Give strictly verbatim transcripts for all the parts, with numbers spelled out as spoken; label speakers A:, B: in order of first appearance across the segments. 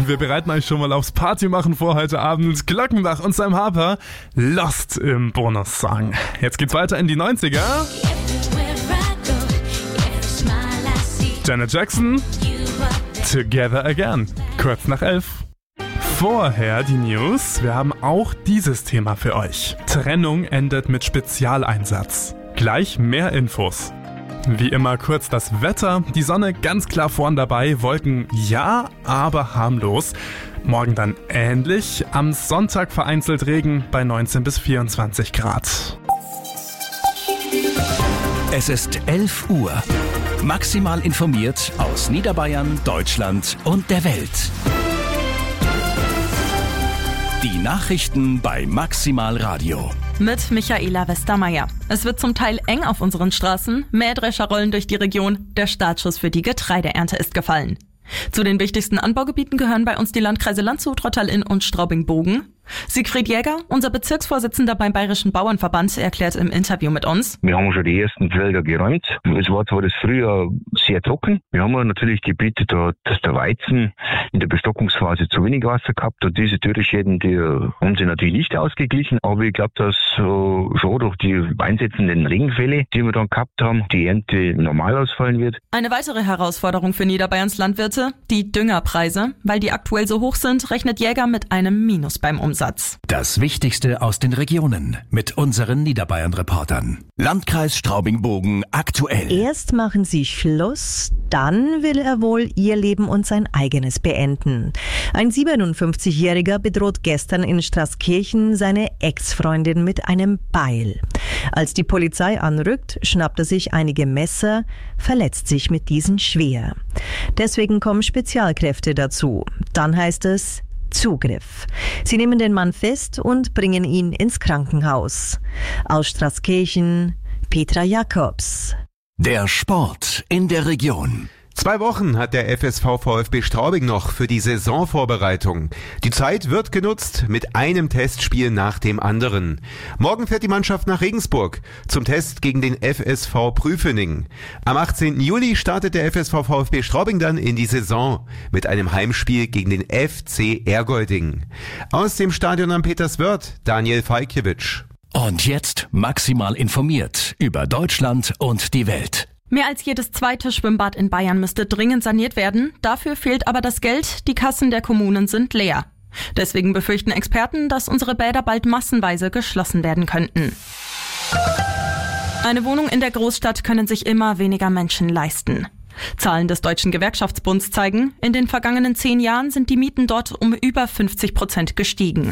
A: Wir bereiten euch schon mal aufs Partymachen vor heute Abend. Glockenbach und Sam Harper, Lost im Bonussong. Jetzt geht's weiter in die neunziger. Janet Jackson, Together Again, kurz nach elf. Vorher die News. Wir haben auch dieses Thema für euch. Trennung endet mit Spezialeinsatz. Gleich mehr Infos. Wie immer kurz das Wetter. Die Sonne ganz klar vorn dabei. Wolken ja, aber harmlos. Morgen dann ähnlich. Am Sonntag vereinzelt Regen bei neunzehn bis vierundzwanzig Grad.
B: Es ist elf Uhr. Maximal informiert aus Niederbayern, Deutschland und der Welt. Die Nachrichten bei Maximal Radio.
C: Mit Michaela Westermeier. Es wird zum Teil eng auf unseren Straßen. Mähdrescher rollen durch die Region. Der Startschuss für die Getreideernte ist gefallen. Zu den wichtigsten Anbaugebieten gehören bei uns die Landkreise Landshut, Rottal-Inn und Straubing-Bogen. Siegfried Jäger, unser Bezirksvorsitzender beim Bayerischen Bauernverband, erklärt im Interview mit uns:
D: Wir haben schon die ersten Felder geräumt. Es war zwar das Frühjahr sehr trocken. Wir haben natürlich Gebiete, da, dass der Weizen in der Bestockungsphase zu wenig Wasser gehabt hat. Diese Dürreschäden, die haben sie natürlich nicht ausgeglichen. Aber ich glaube, dass äh, schon durch die einsetzenden Regenfälle, die wir dann gehabt haben, die Ernte normal ausfallen wird.
C: Eine weitere Herausforderung für Niederbayerns Landwirte: die Düngerpreise. Weil die aktuell so hoch sind, rechnet Jäger mit einem Minus beim Umsatz.
B: Das Wichtigste aus den Regionen mit unseren Niederbayern-Reportern. Landkreis Straubing-Bogen aktuell.
E: Erst machen sie Schluss, dann will er wohl ihr Leben und sein eigenes beenden. Ein siebenundfünfzigjähriger bedroht gestern in Straßkirchen seine Ex-Freundin mit einem Beil. Als die Polizei anrückt, schnappt er sich einige Messer, verletzt sich mit diesen schwer. Deswegen kommen Spezialkräfte dazu. Dann heißt es Zugriff. Sie nehmen den Mann fest und bringen ihn ins Krankenhaus. Aus Straßkirchen, Petra Jakobs.
B: Der Sport in der Region.
F: Zwei Wochen hat der F S V VfB Straubing noch für die Saisonvorbereitung. Die Zeit wird genutzt mit einem Testspiel nach dem anderen. Morgen fährt die Mannschaft nach Regensburg zum Test gegen den F S V Prüfening. Am achtzehnten Juli startet der F S V VfB Straubing dann in die Saison mit einem Heimspiel gegen den F C Ergolding. Aus dem Stadion am Peterswörth, Daniel Falkiewicz.
B: Und jetzt maximal informiert über Deutschland und die Welt.
C: Mehr als jedes zweite Schwimmbad in Bayern müsste dringend saniert werden. Dafür fehlt aber das Geld. Die Kassen der Kommunen sind leer. Deswegen befürchten Experten, dass unsere Bäder bald massenweise geschlossen werden könnten. Eine Wohnung in der Großstadt können sich immer weniger Menschen leisten. Zahlen des Deutschen Gewerkschaftsbunds zeigen, in den vergangenen zehn Jahren sind die Mieten dort um über fünfzig Prozent gestiegen.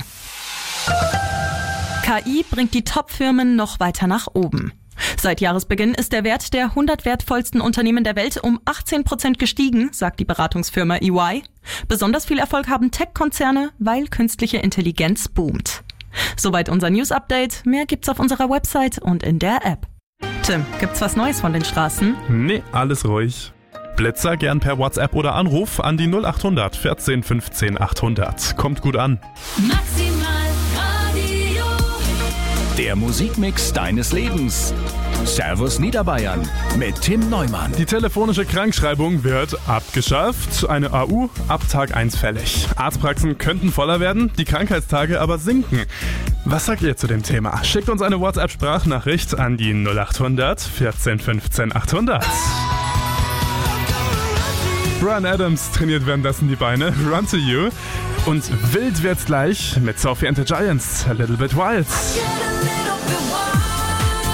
C: K I bringt die Top-Firmen noch weiter nach oben. Seit Jahresbeginn ist der Wert der hundert wertvollsten Unternehmen der Welt um achtzehn Prozent gestiegen, sagt die Beratungsfirma E Y. Besonders viel Erfolg haben Tech-Konzerne, weil künstliche Intelligenz boomt. Soweit unser News-Update. Mehr gibt's auf unserer Website und in der App. Tim, gibt's was Neues von den Straßen?
A: Nee, alles ruhig. Blitzer gern per WhatsApp oder Anruf an die null achthundert vierzehn fünfzehn achthundert. Kommt gut an.
G: Maximal Radio.
B: Der Musikmix deines Lebens. Servus Niederbayern mit Tim Neumann.
A: Die telefonische Krankschreibung wird abgeschafft. Eine A U ab Tag eins fällig. Arztpraxen könnten voller werden, die Krankheitstage aber sinken. Was sagt ihr zu dem Thema? Schickt uns eine WhatsApp-Sprachnachricht an die null achthundert vierzehn fünfzehn achthundert. Bryan Adams trainiert währenddessen die Beine. Run to You. Und wild wird's gleich mit Sophie and the Giants. A Little Bit Wild.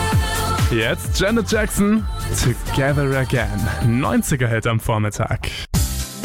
A: Jetzt Janet Jackson, Together Again. neunziger Hit am Vormittag.